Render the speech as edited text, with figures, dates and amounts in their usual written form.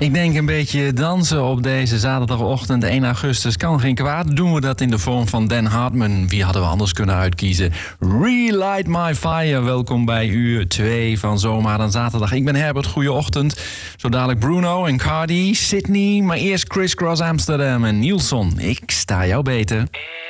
Ik denk een beetje dansen op deze zaterdagochtend 1 augustus kan geen kwaad. Doen we dat in de vorm van Dan Hartman. Wie hadden we anders kunnen uitkiezen? Relight My Fire. Welkom bij uur 2 van Zomaar dan Zaterdag. Ik ben Herbert, goeieochtend. Zo dadelijk Bruno en Cardi, Sydney. Maar eerst Criss Cross Amsterdam en Nielson. Ik sta jou beter.